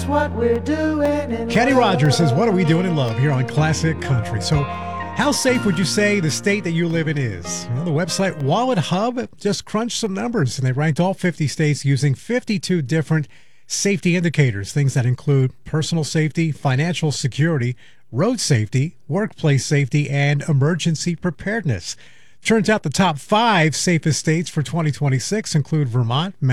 What we're doing in Kenny love. Rogers says, "What are we doing in love?" here on Classic Country. So, how safe would you say the state that you live in is? Well, the website Wallet Hub just crunched some numbers, and they ranked all 50 states using 52 different safety indicators, things that include personal safety, financial security, road safety, workplace safety, and emergency preparedness. Turns out the top 5 safest states for 2026 include Vermont,